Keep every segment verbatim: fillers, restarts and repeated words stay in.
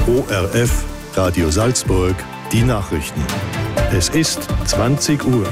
O R F, Radio Salzburg, die Nachrichten. Es ist zwanzig Uhr.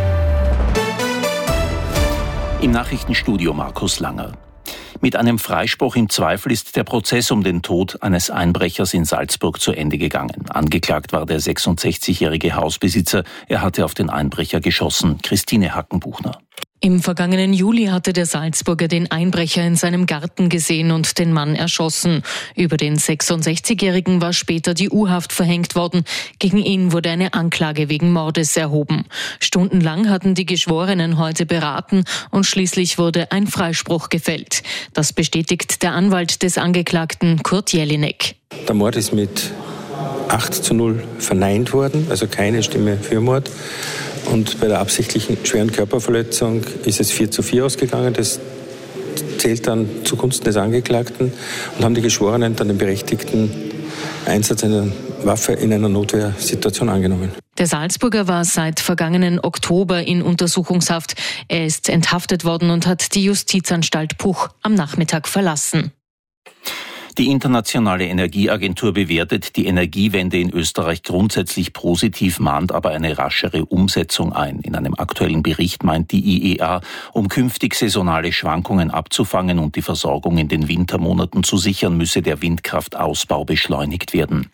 Im Nachrichtenstudio Markus Langer. Mit einem Freispruch im Zweifel ist der Prozess um den Tod eines Einbrechers in Salzburg zu Ende gegangen. Angeklagt war der sechsundsechzigjährige Hausbesitzer. Er hatte auf den Einbrecher geschossen. Christine Hackenbuchner. Im vergangenen Juli hatte der Salzburger den Einbrecher in seinem Garten gesehen und den Mann erschossen. Über den sechsundsechzigjährigen war später die U-Haft verhängt worden. Gegen ihn wurde eine Anklage wegen Mordes erhoben. Stundenlang hatten die Geschworenen heute beraten und schließlich wurde ein Freispruch gefällt. Das bestätigt der Anwalt des Angeklagten, Kurt Jelinek. Der Mord ist mit acht zu null verneint worden, also keine Stimme für Mord. Und bei der absichtlichen schweren Körperverletzung ist es vier zu vier ausgegangen. Das zählt dann zugunsten des Angeklagten und haben die Geschworenen dann den berechtigten Einsatz einer Waffe in einer Notwehrsituation angenommen. Der Salzburger war seit vergangenen Oktober in Untersuchungshaft. Er ist enthaftet worden und hat die Justizanstalt Puch am Nachmittag verlassen. Die Internationale Energieagentur bewertet die Energiewende in Österreich grundsätzlich positiv, mahnt aber eine raschere Umsetzung ein. In einem aktuellen Bericht meint die I E A, um künftig saisonale Schwankungen abzufangen und die Versorgung in den Wintermonaten zu sichern, müsse der Windkraftausbau beschleunigt werden.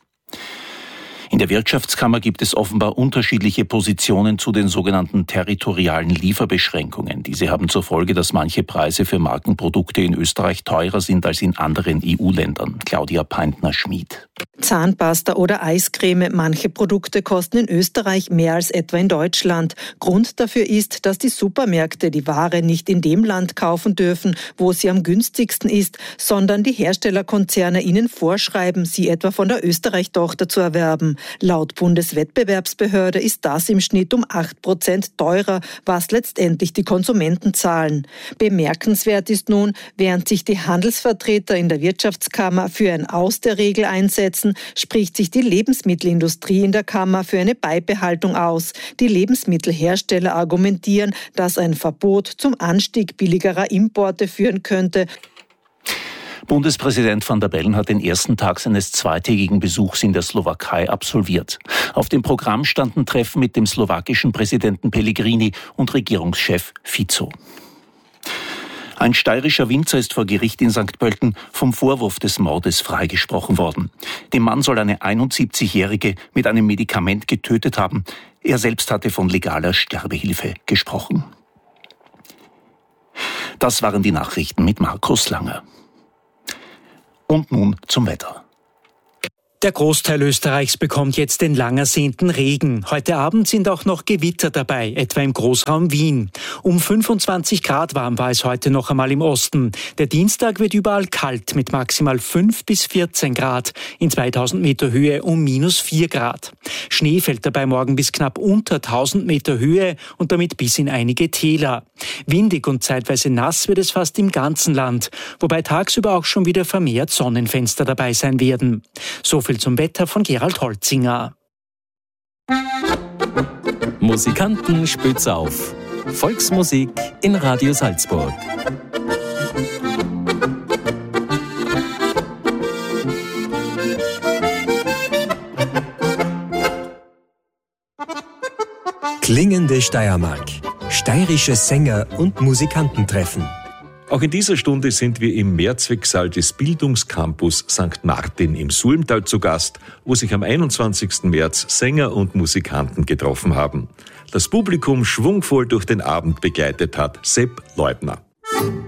In der Wirtschaftskammer gibt es offenbar unterschiedliche Positionen zu den sogenannten territorialen Lieferbeschränkungen. Diese haben zur Folge, dass manche Preise für Markenprodukte in Österreich teurer sind als in anderen E U-Ländern. Claudia Peintner-Schmid. Zahnpasta oder Eiscreme. Manche Produkte kosten in Österreich mehr als etwa in Deutschland. Grund dafür ist, dass die Supermärkte die Ware nicht in dem Land kaufen dürfen, wo sie am günstigsten ist, sondern die Herstellerkonzerne ihnen vorschreiben, sie etwa von der Österreich-Tochter zu erwerben. Laut Bundeswettbewerbsbehörde ist das im Schnitt um acht Prozent teurer, was letztendlich die Konsumenten zahlen. Bemerkenswert ist nun, während sich die Handelsvertreter in der Wirtschaftskammer für ein Aus der Regel einsetzen, spricht sich die Lebensmittelindustrie in der Kammer für eine Beibehaltung aus. Die Lebensmittelhersteller argumentieren, dass ein Verbot zum Anstieg billigerer Importe führen könnte. Bundespräsident Van der Bellen hat den ersten Tag seines zweitägigen Besuchs in der Slowakei absolviert. Auf dem Programm standen Treffen mit dem slowakischen Präsidenten Pellegrini und Regierungschef Fico. Ein steirischer Winzer ist vor Gericht in Sankt Pölten vom Vorwurf des Mordes freigesprochen worden. Dem Mann soll eine einundsiebzigjährige mit einem Medikament getötet haben. Er selbst hatte von legaler Sterbehilfe gesprochen. Das waren die Nachrichten mit Markus Langer. Und nun zum Wetter. Der Großteil Österreichs bekommt jetzt den lang ersehnten Regen. Heute Abend sind auch noch Gewitter dabei, etwa im Großraum Wien. Um fünfundzwanzig Grad warm war es heute noch einmal im Osten. Der Dienstag wird überall kalt mit maximal fünf bis vierzehn Grad. In zweitausend Meter Höhe um minus vier Grad. Schnee fällt dabei morgen bis knapp unter tausend Meter Höhe und damit bis in einige Täler. Windig und zeitweise nass wird es fast im ganzen Land, wobei tagsüber auch schon wieder vermehrt Sonnenfenster dabei sein werden. So viel zum Wetter von Gerald Holzinger. Musikanten spitz auf. Volksmusik in Radio Salzburg. Klingende Steiermark. Steirische Sänger und Musikanten treffen. Auch in dieser Stunde sind wir im Mehrzwecksaal des Bildungscampus Sankt Martin im Sulmtal zu Gast, wo sich am einundzwanzigsten März Sänger und Musikanten getroffen haben. Das Publikum schwungvoll durch den Abend begleitet hat Sepp Leubner.